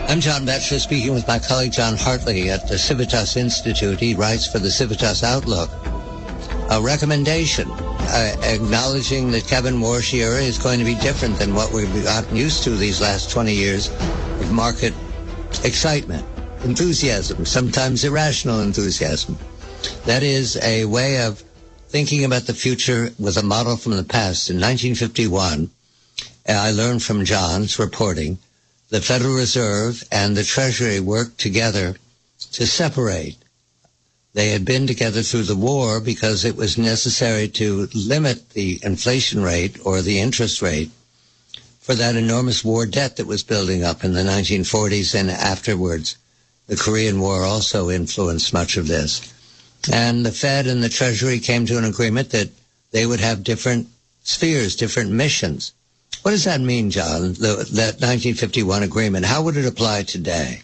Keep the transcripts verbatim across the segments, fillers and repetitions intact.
I'm John Batchelor, speaking with my colleague John Hartley at the Civitas Institute. He writes for the Civitas Outlook. A recommendation uh, acknowledging that Kevin Warsh era is going to be different than what we've gotten used to these last twenty years of market excitement, enthusiasm, sometimes irrational enthusiasm. That is a way of thinking about the future with a model from the past. In nineteen fifty-one, I learned from John's reporting, the Federal Reserve and the Treasury worked together to separate. They had been together through the war because it was necessary to limit the inflation rate or the interest rate for that enormous war debt that was building up in the nineteen forties and afterwards. The Korean War also influenced much of this. And the Fed and the Treasury came to an agreement that they would have different spheres, different missions. What does that mean, John, the, that nineteen fifty-one agreement? How would it apply today?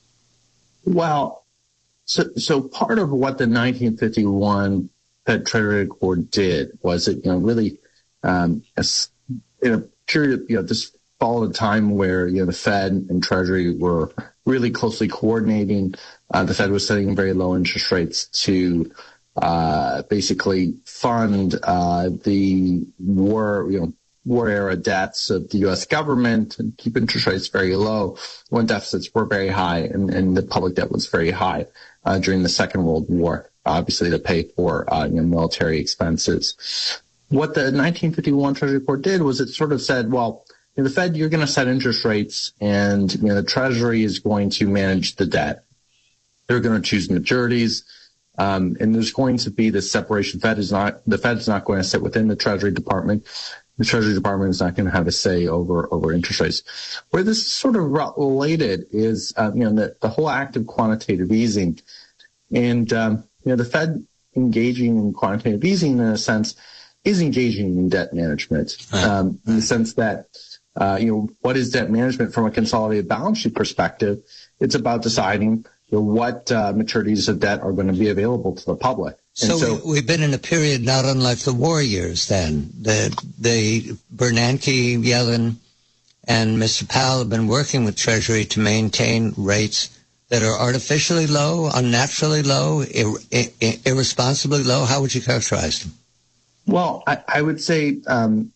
Well, so so part of what the nineteen fifty-one Fed Treasury Accord did was it, you know, really um, in a period, you know, this followed a time where, you know, the Fed and Treasury were really closely coordinating. Uh, the Fed was setting very low interest rates to uh, basically fund uh, the war, you know, war era debts of the U S government and keep interest rates very low when deficits were very high and, and the public debt was very high uh, during the Second World War, obviously to pay for uh, you know, military expenses. What the nineteen fifty-one Treasury Report did was it sort of said, well, you know, the Fed, you're going to set interest rates and you know, the Treasury is going to manage the debt. They're going to choose maturities. Um, and there's going to be this separation. Fed is not, the Fed is not going to sit within the Treasury Department. The Treasury Department is not going to have a say over, over interest rates. Where this is sort of related is, um, you know, the, the whole act of quantitative easing. And, um, you know, the Fed engaging in quantitative easing in a sense is engaging in debt management, um, in the sense that, uh, you know, what is debt management from a consolidated balance sheet perspective? It's about deciding you know, what uh, maturities of debt are going to be available to the public. So, so we, we've been in a period not unlike the war years then. The, the Bernanke, Yellen, and Mister Powell have been working with Treasury to maintain rates that are artificially low, unnaturally low, ir- ir- irresponsibly low. How would you characterize them? Well, I, I would say um,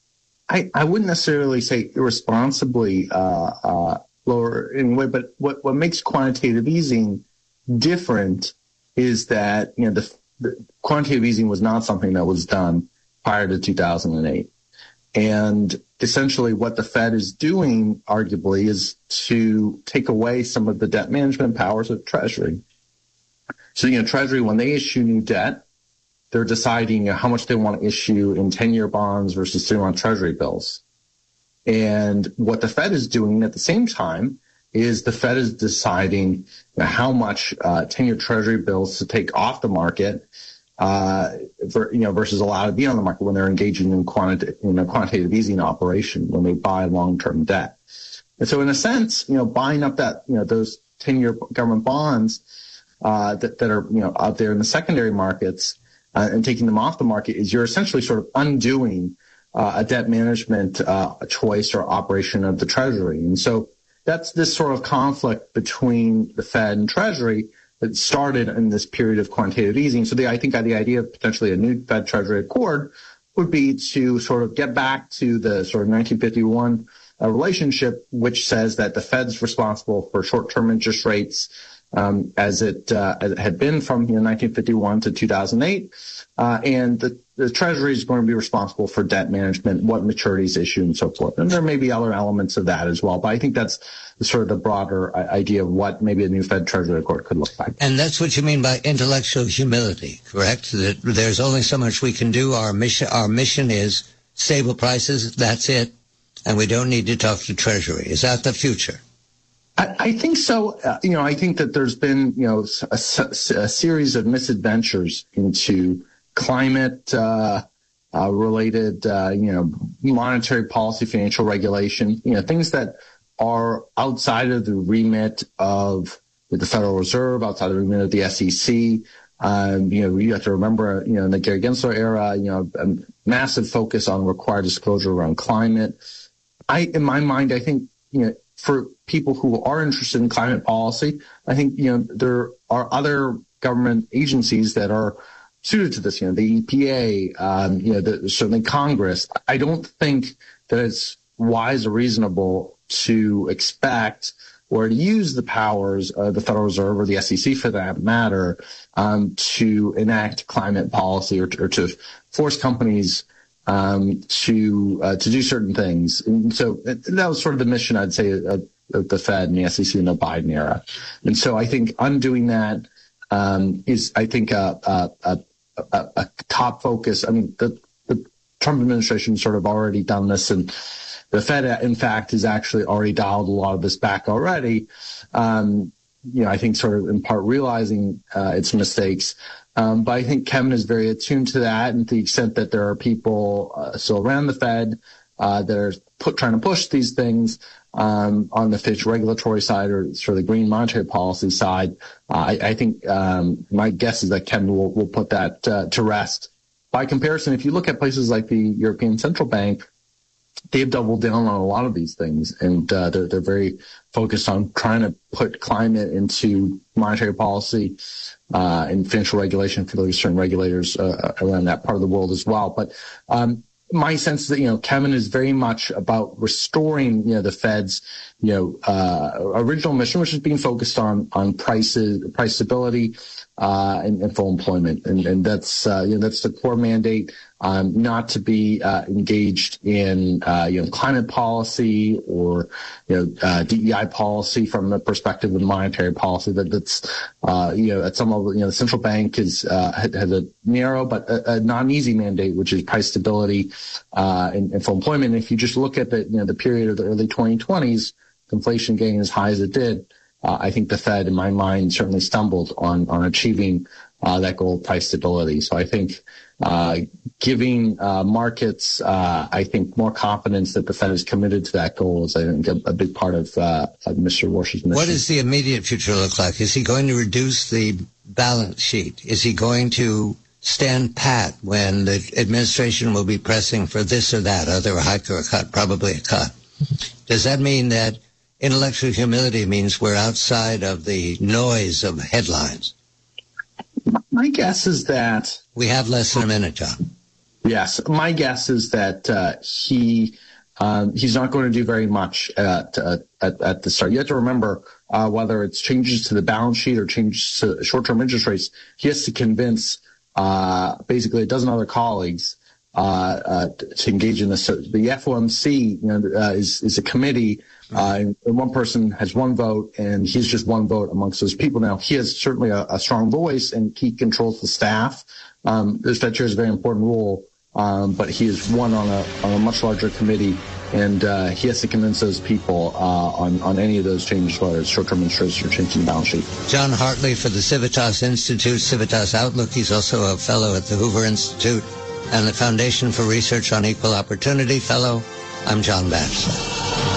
I, I wouldn't necessarily say irresponsibly uh, uh, lower in a way, but what, what makes quantitative easing different is that you know the The quantitative easing was not something that was done prior to two thousand eight. And essentially what the Fed is doing, arguably, is to take away some of the debt management powers of Treasury. So, you know, Treasury, when they issue new debt, they're deciding you know, how much they want to issue in ten-year bonds versus three-month Treasury bills. And what the Fed is doing at the same time is the Fed is deciding you know, how much uh, ten-year Treasury bills to take off the market, uh, for, you know, versus allow to be on the market when they're engaging in, quanti- in a quantitative easing operation when they buy long-term debt. And so, in a sense, you know, buying up that you know those ten-year government bonds uh, that that are you know out there in the secondary markets uh, and taking them off the market is you're essentially sort of undoing uh, a debt management uh, choice or operation of the Treasury, and so. That's this sort of conflict between the Fed and Treasury that started in this period of quantitative easing. So the, I think the idea of potentially a new Fed Treasury Accord would be to sort of get back to the sort of nineteen fifty-one uh, relationship, which says that the Fed's responsible for short-term interest rates um, as, it, uh, as it had been from you know, nineteen fifty-one to two thousand eight. Uh, and the, the Treasury is going to be responsible for debt management, what maturities issue, and so forth. And there may be other elements of that as well. But I think that's sort of the broader idea of what maybe a new Fed Treasury Accord could look like. And that's what you mean by intellectual humility, correct? That there's only so much we can do. Our mission, our mission is stable prices. That's it. And we don't need to talk to Treasury. Is that the future? I, I think so. Uh, you know, I think that there's been, you know, a, a series of misadventures into climate uh, uh, related, uh, you know, monetary policy, financial regulation, you know, things that are outside of the remit of the Federal Reserve, outside of the remit of the S E C. Um, you know, you have to remember, you know, in the Gary Gensler era, you know, a massive focus on required disclosure around climate. I, in my mind, I think, you know, for people who are interested in climate policy, I think, you know, there are other government agencies that are suited to this, you know, the E P A, um, you know, the, certainly Congress. I don't think that it's wise or reasonable to expect or to use the powers of the Federal Reserve or the S E C for that matter um, to enact climate policy or to, or to force companies um, to uh, to do certain things. And so that was sort of the mission, I'd say, of, of the Fed and the S E C in the Biden era. And so I think undoing that um, is, I think, a, a, a, a, a top focus. I mean, the, the Trump administration sort of already done this, and the Fed, in fact, has actually already dialed a lot of this back already. Um, you know, I think sort of in part realizing uh, its mistakes. Um, but I think Kevin is very attuned to that, and to the extent that there are people uh, still around the Fed uh, that are put, trying to push these things um, on the Fitch regulatory side or sort of the green monetary policy side, uh, I, I think um, my guess is that Kevin will, will put that uh, to rest. By comparison, if you look at places like the European Central Bank, they've doubled down on a lot of these things, and uh, they're, they're very focused on trying to put climate into monetary policy uh, and financial regulation for those certain regulators uh, around that part of the world as well. But um, my sense is that, you know, Kevin is very much about restoring, you know, the Fed's, you know, uh, original mission, which is being focused on on prices, price stability, uh, and, and full employment, and, and that's uh, you know that's the core mandate. Um, not to be uh, engaged in uh, you know climate policy or you know uh, D E I policy from the perspective of monetary policy. That that's uh, you know at some level, you know the central bank is uh, has a narrow but a, a non-easy mandate, which is price stability uh, and, and full employment. And if you just look at the you know the period of the early twenty twenties, inflation getting as high as it did, uh, I think the Fed, in my mind, certainly stumbled on on achieving uh, that goal of price stability. So I think. Uh, giving uh, markets, uh, I think, more confidence that the Fed is committed to that goal is, I think, a, a big part of, uh, of Mister Warsh's mission. What does the immediate future look like? Is he going to reduce the balance sheet? Is he going to stand pat when the administration will be pressing for this or that, either a hike or a cut, probably a cut? Does that mean that intellectual humility means we're outside of the noise of headlines? My guess is that... We have less than a minute, John. Yes. My guess is that uh, he um, he's not going to do very much at, uh, at, at the start. You have to remember, uh, whether it's changes to the balance sheet or changes to short-term interest rates, he has to convince uh, basically a dozen other colleagues uh, uh, to engage in this. So the F O M C, you know, uh, is, is a committee. Uh, and one person has one vote, and he's just one vote amongst those people. Now, he has certainly a, a strong voice, and he controls the staff. Um, the Fed chair is a very important role, um, but he is one on a on a much larger committee, and uh, he has to convince those people uh, on on any of those changes, whether it's short-term interest or changing the balance sheet. John Hartley for the Civitas Institute, Civitas Outlook. He's also a fellow at the Hoover Institute and the Foundation for Research on Equal Opportunity Fellow. I'm John Batchelor.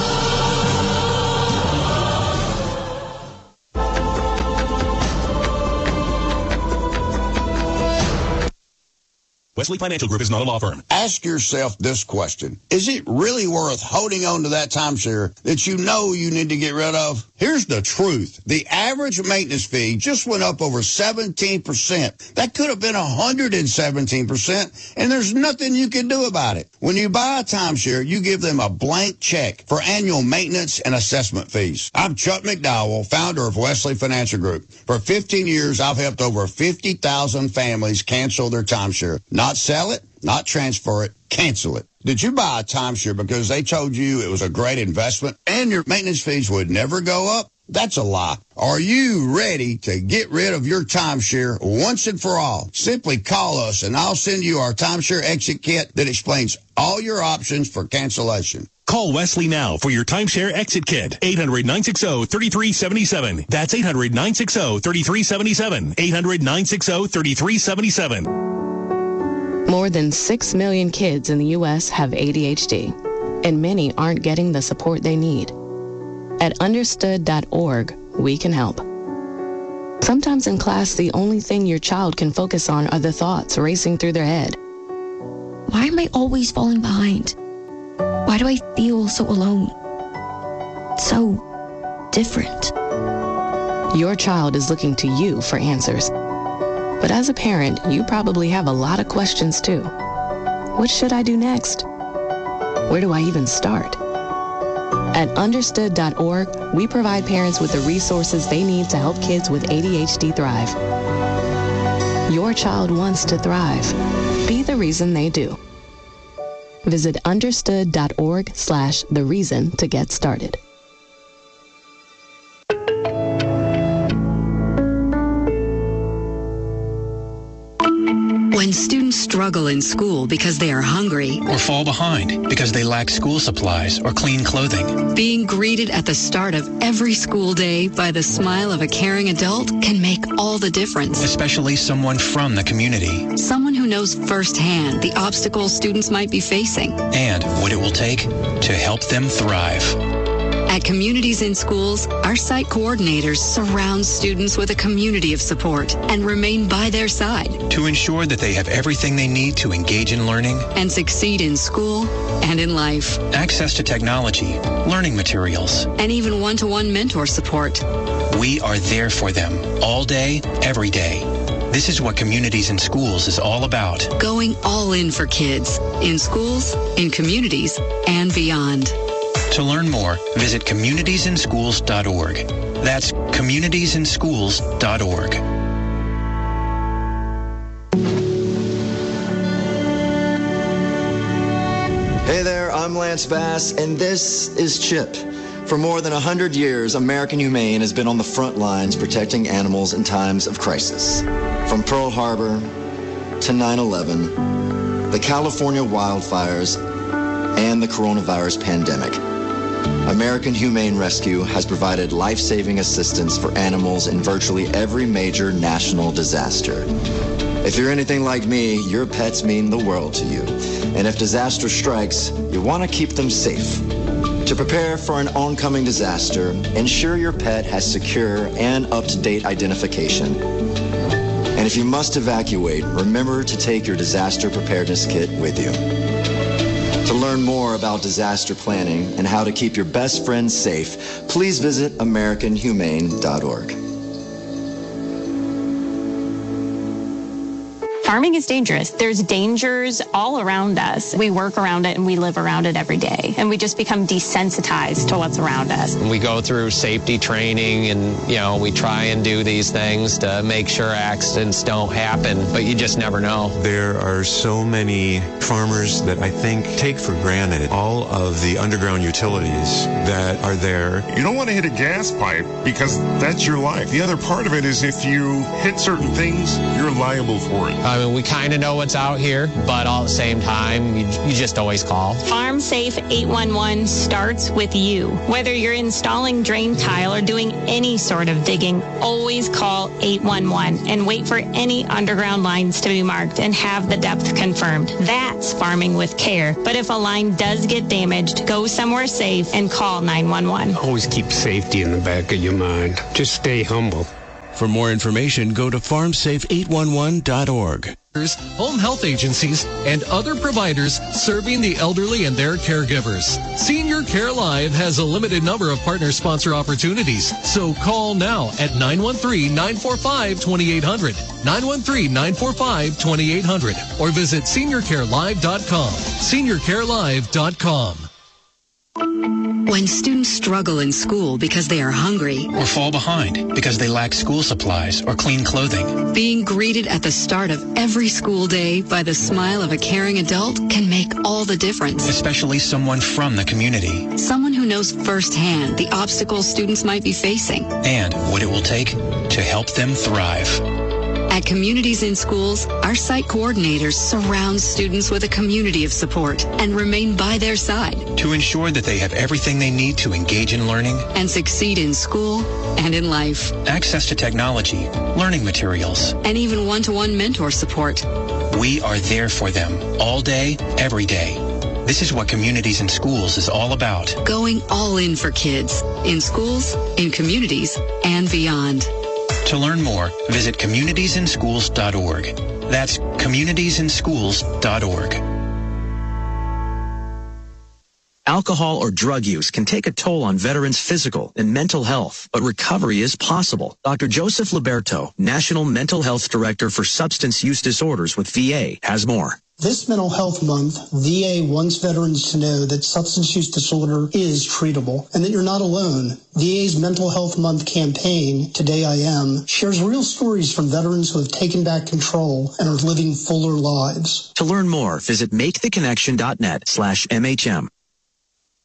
Wesley Financial Group is not a law firm. Ask yourself this question. Is it really worth holding on to that timeshare that you know you need to get rid of? Here's the truth. The average maintenance fee just went up over seventeen percent. That could have been one hundred seventeen percent, and there's nothing you can do about it. When you buy a timeshare, you give them a blank check for annual maintenance and assessment fees. I'm Chuck McDowell, founder of Wesley Financial Group. For fifteen years, I've helped over fifty thousand families cancel their timeshare. Not sell it, not transfer it, cancel it. Did you buy a timeshare because they told you it was a great investment and your maintenance fees would never go up? That's a lie. Are you ready to get rid of your timeshare once and for all? Simply call us and I'll send you our timeshare exit kit that explains all your options for cancellation. Call Wesley now for your timeshare exit kit. eight hundred, nine six zero, three three seven seven. That's eight hundred, nine six zero, three three seven seven. eight hundred, nine six zero, three three seven seven. More than six million kids in the U S have A D H D, and many aren't getting the support they need. At understood dot org, we can help. Sometimes in class, the only thing your child can focus on are the thoughts racing through their head. Why am I always falling behind? Why do I feel so alone? so different? Your child is looking to you for answers. But as a parent, you probably have a lot of questions too. What should I do next? Where do I even start? At understood dot org, we provide parents with the resources they need to help kids with A D H D thrive. Your child wants to thrive. Be the reason they do. Visit understood dot org slash the reason to get started. When students struggle in school because they are hungry or fall behind because they lack school supplies or clean clothing, being greeted at the start of every school day by the smile of a caring adult can make all the difference. Especially someone from the community. Someone who knows firsthand the obstacles students might be facing. And what it will take to help them thrive. At Communities in Schools, our site coordinators surround students with a community of support and remain by their side to ensure that they have everything they need to engage in learning and succeed in school and in life. Access to technology, learning materials, and even one-to-one mentor support. We are there for them all day, every day. This is what Communities in Schools is all about. Going all in for kids, in schools, in communities, and beyond. To learn more, visit communities in schools dot org. That's communities in schools dot org. Hey there, I'm Lance Bass, and this is CHIP. For more than one hundred years, American Humane has been on the front lines protecting animals in times of crisis. From Pearl Harbor to nine eleven, the California wildfires, and the coronavirus pandemic. American Humane Rescue has provided life-saving assistance for animals in virtually every major national disaster. If you're anything like me, your pets mean the world to you. And if disaster strikes, you want to keep them safe. To prepare for an oncoming disaster, ensure your pet has secure and up-to-date identification. And if you must evacuate, remember to take your disaster preparedness kit with you. To learn more about disaster planning and how to keep your best friends safe, please visit american humane dot org. Farming is dangerous. There's dangers all around us. We work around it and we live around it every day. And we just become desensitized to what's around us. We go through safety training and, you know, we try and do these things to make sure accidents don't happen, but you just never know. There are so many farmers that I think take for granted all of the underground utilities that are there. You don't want to hit a gas pipe because that's your life. The other part of it is if you hit certain things, you're liable for it. I mean, we kind of know what's out here, but all at the same time, you, you just always call. Farm Safe eight one one starts with you. Whether you're installing drain tile or doing any sort of digging, always call eight one one and wait for any underground lines to be marked and have the depth confirmed. That's farming with care. But if a line does get damaged, go somewhere safe and call nine one one. Always keep safety in the back of your mind. Just stay humble. For more information, go to farm safe eight one one dot org. Home health agencies, and other providers serving the elderly and their caregivers. Senior Care Live has a limited number of partner sponsor opportunities, so call now at nine one three, nine four five, two eight zero zero, nine one three, nine four five, two eight zero zero, or visit senior care live dot com. senior care live dot com. When students struggle in school because they are hungry or fall behind because they lack school supplies or clean clothing, being greeted at the start of every school day by the smile of a caring adult can make all the difference. Especially someone from the community. Someone who knows firsthand the obstacles students might be facing. And what it will take to help them thrive. At Communities in Schools, our site coordinators surround students with a community of support and remain by their side to ensure that they have everything they need to engage in learning and succeed in school and in life. Access to technology, learning materials, and even one-to-one mentor support. We are there for them all day, every day. This is what Communities in Schools is all about. Going all in for kids, in schools, in communities, and beyond. To learn more, visit communities in schools dot org. That's communities in schools dot org. Alcohol or drug use can take a toll on veterans' physical and mental health, but recovery is possible. Doctor Joseph Liberto, National Mental Health Director for Substance Use Disorders with V A, has more. This Mental Health Month, V A wants veterans to know that substance use disorder is treatable and that you're not alone. V A's Mental Health Month campaign, Today I Am, shares real stories from veterans who have taken back control and are living fuller lives. To learn more, visit maketheconnection.net slash MHM.